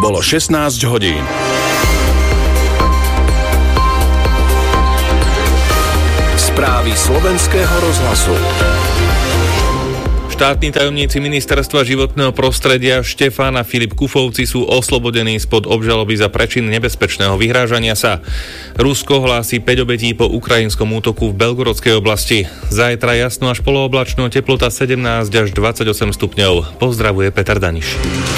Bolo 16 hodín. Správy slovenského rozhlasu. Štátni tajomníci ministerstva životného prostredia Štefan a Filip Kufovci sú oslobodení spod obžaloby za prečin nebezpečného vyhrážania sa. Rusko hlási 5 obetí po ukrajinskom útoku v Belgorodskej oblasti. Zajtra jasno až polooblačno, teplota 17 až 28 stupňov. Pozdravuje Peter Daniš.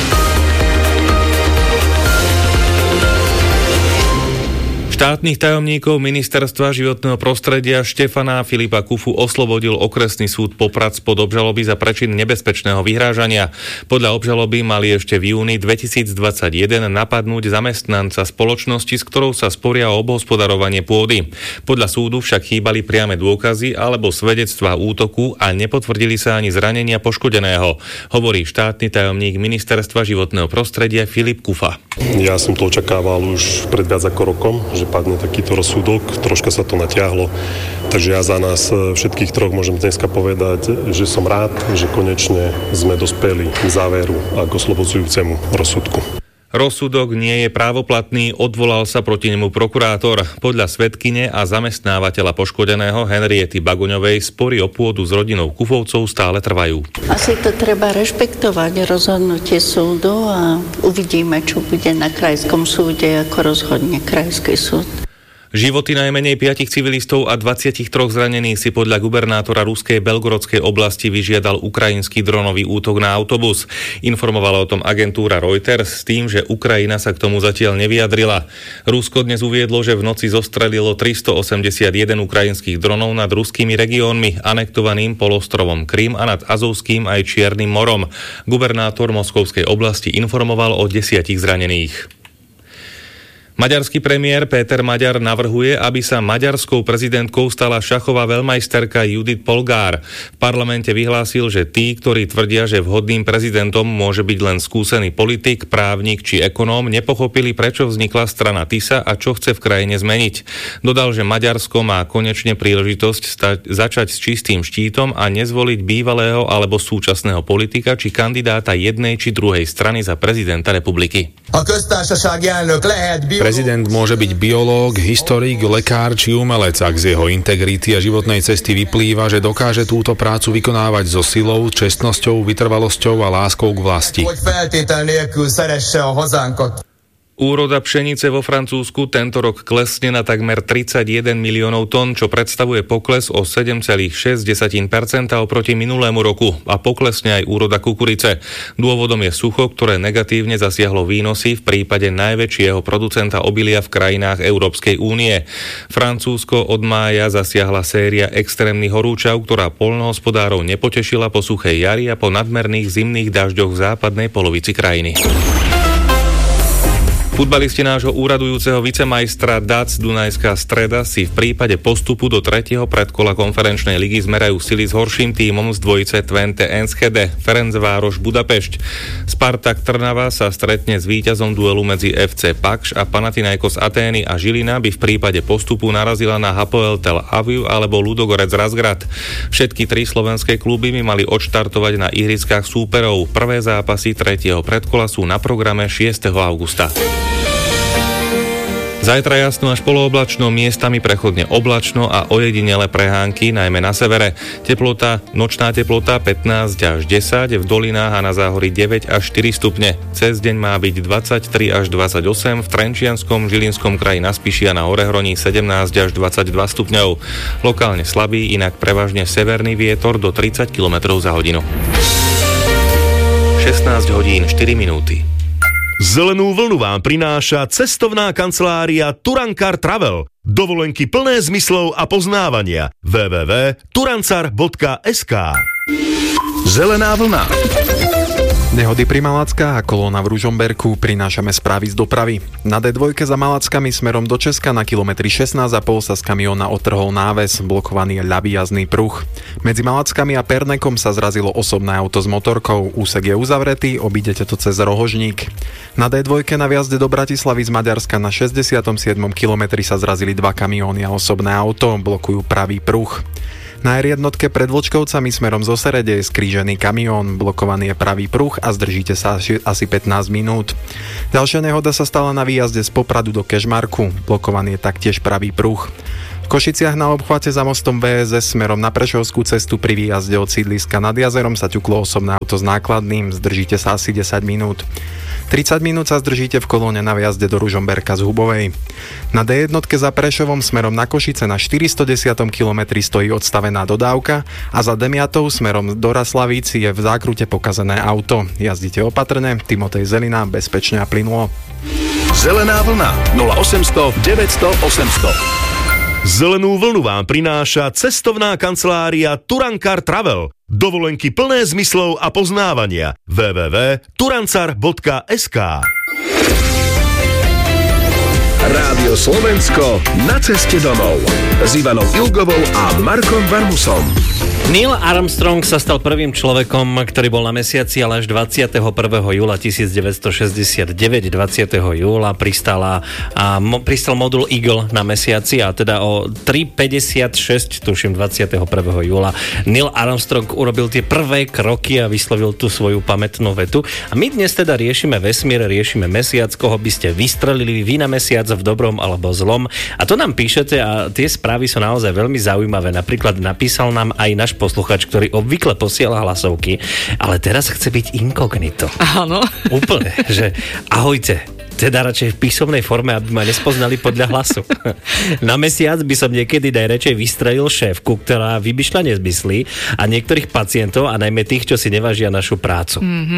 Štátnych tajomníkov ministerstva životného prostredia Štefana a Filipa Kufu oslobodil okresný súd Poprad spod obžaloby za prečin nebezpečného vyhrážania. Podľa obžaloby mali ešte v júni 2021 napadnúť zamestnanca spoločnosti, s ktorou sa sporia o obhospodarovanie pôdy. Podľa súdu však chýbali priame dôkazy alebo svedectvá útoku a nepotvrdili sa ani zranenia poškodeného, hovorí štátny tajomník ministerstva životného prostredia Filip Kufa. Ja som to očakával už pred viac ako rokom, že padne takýto rozsudok, troška sa to natiahlo, takže ja za nás všetkých troch môžem dneska povedať, že som rád, že konečne sme dospeli k záveru a k oslobodzujúcemu rozsudku. Rozsudok nie je právoplatný, odvolal sa proti nemu prokurátor. Podľa svedkyne a zamestnávateľa poškodeného Henriety Bagoňovej spory o pôdu s rodinou Kufovcov stále trvajú. Asi to treba rešpektovať rozhodnutie súdu a uvidíme, čo bude na krajskom súde, ako rozhodne krajský súd. Životy najmenej 5 civilistov a 23 zranených si podľa gubernátora ruskej Belgorodskej oblasti vyžiadal ukrajinský dronový útok na autobus. Informovala o tom agentúra Reuters s tým, že Ukrajina sa k tomu zatiaľ nevyjadrila. Rusko dnes uviedlo, že v noci zostrelilo 381 ukrajinských dronov nad ruskými regiónmi, anektovaným polostrovom Krym a nad Azovským aj Čiernym morom. Gubernátor Moskovskej oblasti informoval o 10 zranených. Maďarský premiér Péter Maďar navrhuje, aby sa maďarskou prezidentkou stala šachová veľmajsterka Judith Polgár. V parlamente vyhlásil, že tí, ktorí tvrdia, že vhodným prezidentom môže byť len skúsený politik, právnik či ekonóm, nepochopili, prečo vznikla strana TISA a čo chce v krajine zmeniť. Dodal, že Maďarsko má konečne príležitosť začať s čistým štítom a nezvoliť bývalého alebo súčasného politika či kandidáta jednej či druhej strany za prezidenta republiky. Prezident môže byť biológ, historik, lekár či umelec, ak z jeho integrity a životnej cesty vyplýva, že dokáže túto prácu vykonávať so silou, čestnosťou, vytrvalosťou a láskou k vlasti. Úroda pšenice vo Francúzsku tento rok klesne na takmer 31 miliónov tón, čo predstavuje pokles o 7,6% oproti minulému roku a poklesne aj úroda kukurice. Dôvodom je sucho, ktoré negatívne zasiahlo výnosy v prípade najväčšieho producenta obilia v krajinách Európskej únie. Francúzsko od mája zasiahla séria extrémnych horúčav, ktorá poľnohospodárov nepotešila po suchej jari a po nadmerných zimných dažďoch v západnej polovici krajiny. Futbalisti nášho úradujúceho vicemajstra DAC Dunajská Streda si v prípade postupu do 3. predkola konferenčnej ligy zmerajú sily s horším tímom z dvojice Twente Enschede, Ferencvároš Budapešť. Spartak Trnava sa stretne s víťazom duelu medzi FC Pakš a Panathinaikos Atény a Žilina by v prípade postupu narazila na Hapoel Tel Aviv alebo Ludogorets Razgrad. Všetky tri slovenské kluby by mali odštartovať na ihriskách súperov. Prvé zápasy 3. predkola sú na programe 6. augusta. Zajtra jasno až polooblačno, miestami prechodne oblačno a ojedinele prehánky, najmä na severe. Nočná teplota 15 až 10, v dolinách a na záhorí 9 až 4 stupne. Cez deň má byť 23 až 28, v Trenčianskom, Žilinskom kraji na Spiši a na Orehroní 17 až 22 stupňov. Lokálne slabý, inak prevažne severný vietor do 30 km za hodinu. 16 hodín 4 minúty. Zelenú vlnu vám prináša cestovná kancelária Turankar Travel. Dovolenky plné zmyslov a poznávania. www.turancar.sk. Zelená vlna. Nehody pri Malackách a kolóna v Ružomberku, prinášame správy z dopravy. Na D2 za Malackami smerom do Česka na kilometri 16,5 sa z kamióna otrhol náves, blokovaný ľavý jazdný pruh. Medzi Malackami a Pernekom sa zrazilo osobné auto s motorkou, úsek je uzavretý, obídete to cez Rohožník. Na D2 na viazde do Bratislavy z Maďarska na 67. kilometri sa zrazili dva kamióny a osobné auto, blokujú pravý pruh. Na R1 pred Vlčkovcami smerom zo Serede je skrížený kamión, blokovaný je pravý pruh a zdržíte sa asi 15 minút. Ďalšia nehoda sa stala na výjazde z Popradu do Kežmarku, blokovaný je taktiež pravý pruh. V Košiciach na obchvate za mostom VSS smerom na Prešovskú cestu pri výjazde od sídliska nad jazerom sa ťuklo osobné auto s nákladným, zdržíte sa asi 10 minút. 30 minút sa zdržíte v kolóne na výjazde do Ružomberka z Hubovej. Na D1 za Prešovom smerom na Košice na 410 km stojí odstavená dodávka a za Demiatou smerom do Raslavíci je v zákrute pokazené auto. Jazdite opatrne, Timotej Zelina, bezpečne a plynulo. Zelená vlna 0800 900 800. Zelenú vlnu vám prináša cestovná kancelária Turankar Travel. Dovolenky plné zmyslov a poznávania. www.turancar.sk. Rádio Slovensko na ceste domov s Ivanou Ilgovou a Markom Varmusom. Neil Armstrong sa stal prvým človekom, ktorý bol na mesiaci, ale až 21. júla 1969, 20. júla pristal modul Eagle na mesiaci a teda o 3:56, tuším 21. júla, Neil Armstrong urobil tie prvé kroky a vyslovil tú svoju pamätnú vetu. A my dnes teda riešime vesmír, riešime mesiac, koho by ste vystrelili vy na mesiac v dobrom alebo zlom. A to nám píšete a tie správy sú naozaj veľmi zaujímavé. Napríklad napísal nám aj náš posluchač, ktorý obvykle posiela hlasovky, ale teraz chce byť inkognito. Áno. Úplne, že ahojte. Teda radšej v písomnej forme, aby ma nespoznali podľa hlasu. Na mesiac by som niekedy najradšej vystrelil šéfku, ktorá vymýšľa nezmyslí a niektorých pacientov a najmä tých, čo si nevážia našu prácu.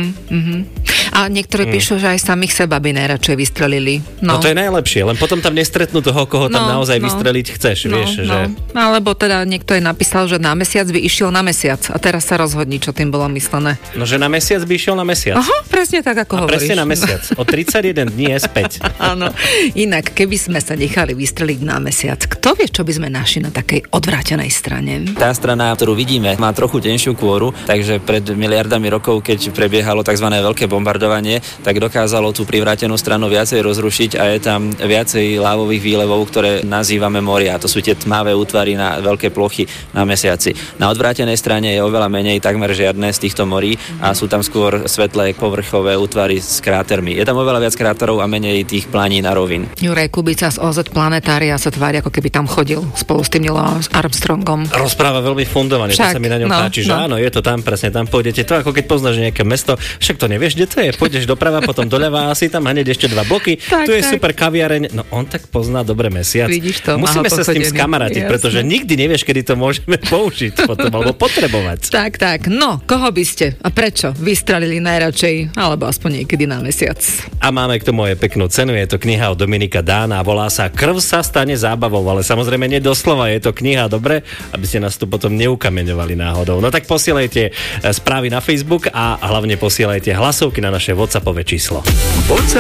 A niektorí píšu, že aj samých seba by najradšej vystrelili. No to je najlepšie, len potom tam nestretnú toho, koho tam naozaj vystreliť chceš, vieš. Že... Alebo teda niekto je napísal, že na mesiac by išiel na mesiac a teraz sa rozhodni, čo tým bolo myslené. No, že na mesiac by išiel na mesiac. Aha, presne tak, ako hovoríš. Presne na mesiac. O 31 dní je späť. Áno. Inak, keby sme sa nechali vystreliť na mesiac, kto vie, čo by sme našli na takej odvrátenej strane? Tá strana, ktorú vidíme, má trochu tenšiu kôru, takže pred miliardami rokov, keď prebiehalo tzv. Veľké bombardovanie, tak dokázalo tú privrátenú stranu viacej rozrušiť a je tam viacej lávových výlevov, ktoré nazývame moria. To sú tie tmavé útvary na veľké plochy na mesiaci. Na odvrátenej strane je oveľa menej, takmer žiadne z týchto morí a sú tam skôr svetlé povrchové útvary s krátermi. Je tam oveľa viac kráterov a menej tých planín a rovín. Juraj Kubica z OZ Planetária sa tvári, ako keby tam chodil spolu s tým Neilom Armstrongom. Rozpráva veľmi fundovane, to sa mi na ňom páči, že áno, je to tam, presne tam pôjdete. To ako keď poznáš nejaké mesto, však to nevieš, kde to je. Pôjdeš doprava, potom doľava a si tam hneď ešte 2 bloky. Tu je super kaviareň. No on tak pozná dobre mesiac. Vidíš to, musíme sa s tým skamarátiť, pretože nikdy nevieš, kedy to môžeme použiť potom alebo potrebovať. Tak. No, koho by ste a prečo vystrelili najradšej alebo aspoň niekedy na mesiac? A máme k tomu aj peknú cenu, je to kniha od Dominika Dána a volá sa Krv sa stane zábavou, ale samozrejme nie doslova, je to kniha, dobre, aby ste nás tu potom neukameňovali náhodou. No tak posielajte správy na Facebook a hlavne posielajte hlasovky na naše WhatsAppové číslo.